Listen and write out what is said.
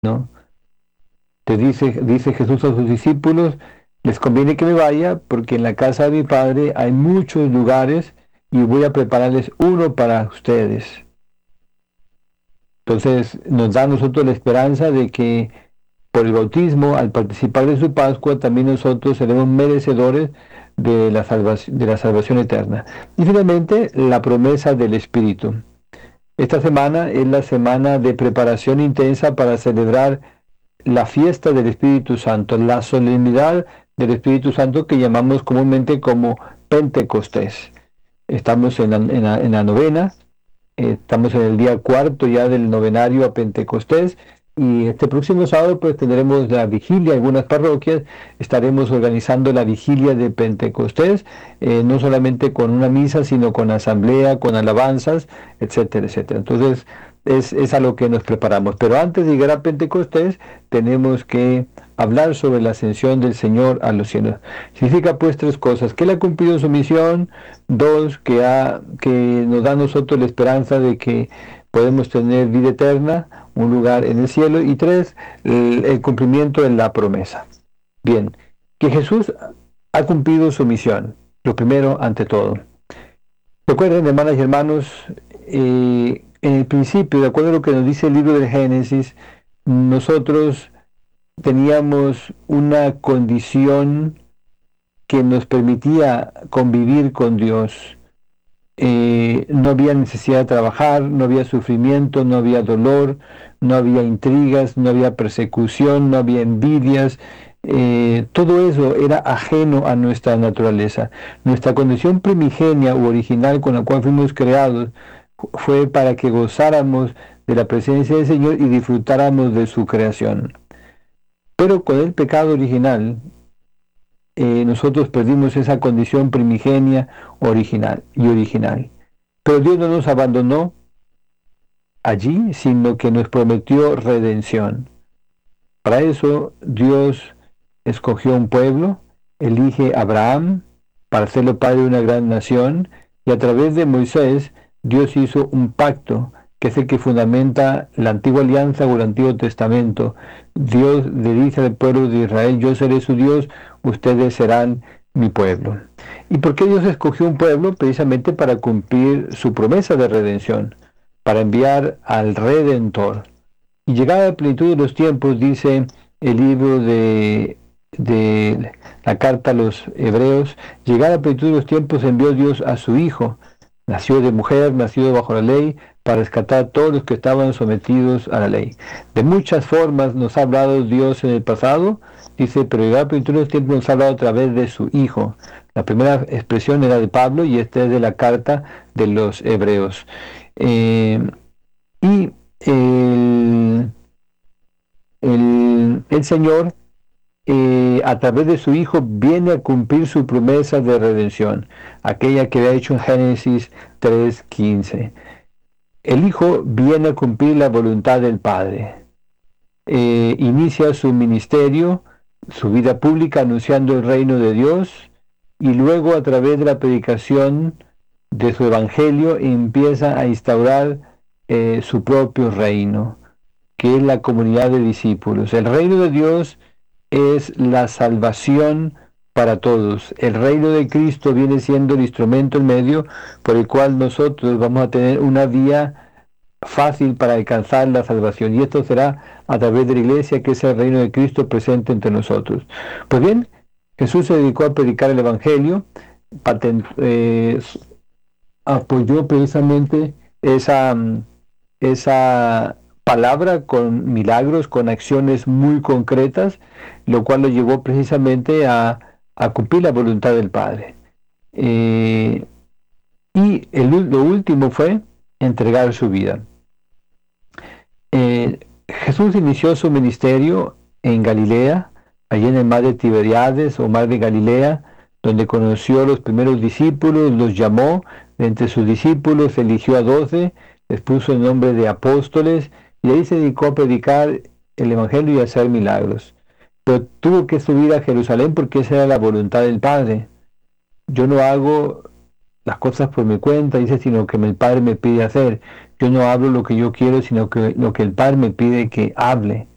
¿no? Te dice Jesús a sus discípulos, les conviene que me vaya porque en la casa de mi Padre hay muchos lugares y voy a prepararles uno para ustedes. Entonces nos da a nosotros la esperanza de que por el bautismo, al participar de su Pascua, también nosotros seremos merecedores de la salvación eterna. Y finalmente, la promesa del Espíritu. Esta semana es la semana de preparación intensa para celebrar la fiesta del Espíritu Santo, la solemnidad del Espíritu Santo que llamamos comúnmente como Pentecostés. Estamos en la novena, estamos en el día cuarto ya del novenario a Pentecostés, y este próximo sábado pues tendremos la vigilia. Algunas parroquias estaremos organizando la vigilia de Pentecostés, no solamente con una misa, sino con asamblea, con alabanzas, etcétera, etcétera. Entonces es a lo que nos preparamos. Pero antes de llegar a Pentecostés, tenemos que hablar sobre la ascensión del Señor a los cielos. Significa pues tres cosas: que Él ha cumplido su misión; dos, que nos da a nosotros la esperanza de que podemos tener vida eterna, un lugar en el cielo; y tres, el cumplimiento de la promesa. Bien, que Jesús ha cumplido su misión, lo primero ante todo. Recuerden, hermanas y hermanos, en el principio, de acuerdo a lo que nos dice el libro del Génesis, nosotros teníamos una condición que nos permitía convivir con Dios. No había necesidad de trabajar, no había sufrimiento, no había dolor, no había intrigas, no había persecución, no había envidias. Todo eso era ajeno a nuestra naturaleza. Nuestra condición primigenia u original con la cual fuimos creados fue para que gozáramos de la presencia del Señor y disfrutáramos de su creación. Pero con el pecado original, nosotros perdimos esa condición primigenia, original. Pero Dios no nos abandonó allí, sino que nos prometió redención. Para eso Dios escogió un pueblo, elige a Abraham para hacerlo padre de una gran nación, y a través de Moisés Dios hizo un pacto que es el que fundamenta la antigua alianza o el Antiguo Testamento. Dios le dice al pueblo de Israel: yo seré su Dios, ustedes serán mi pueblo. ¿Y por qué Dios escogió un pueblo? Precisamente para cumplir su promesa de redención, para enviar al Redentor. Y llegada la plenitud de los tiempos, dice el libro de la carta a los Hebreos, llegada la plenitud de los tiempos envió Dios a su Hijo, nació de mujer, nacido bajo la ley, para rescatar a todos los que estaban sometidos a la ley. De muchas formas nos ha hablado Dios en el pasado, dice, pero llegada la plenitud de los tiempos nos ha hablado a través de su Hijo. La primera expresión era de Pablo y esta es de la carta de los Hebreos. Y el Señor, a través de su Hijo, viene a cumplir su promesa de redención, aquella que había hecho en Génesis 3:15. El Hijo viene a cumplir la voluntad del Padre. Inicia su ministerio, su vida pública, anunciando el reino de Dios, y luego a través de la predicación de su evangelio empieza a instaurar su propio reino, que es la comunidad de discípulos. El reino de Dios es la salvación para todos. El reino de Cristo viene siendo el instrumento, el medio por el cual nosotros vamos a tener una vía fácil para alcanzar la salvación, y esto será a través de la iglesia, que es el reino de Cristo presente entre nosotros. Pues bien, Jesús se dedicó a predicar el evangelio, apoyó precisamente esa palabra con milagros, con acciones muy concretas, lo cual lo llevó precisamente a cumplir la voluntad del Padre. Lo último fue entregar su vida. Jesús inició su ministerio en Galilea, allí en el mar de Tiberíades o mar de Galilea, donde conoció a los primeros discípulos, los llamó. De entre sus discípulos eligió a 12, les puso el nombre de apóstoles, y ahí se dedicó a predicar el evangelio y a hacer milagros. Pero tuvo que subir a Jerusalén porque esa era la voluntad del Padre. Yo no hago las cosas por mi cuenta, dice, sino que el Padre me pide hacer. Yo no hablo lo que yo quiero, sino que lo que el Padre me pide que hable.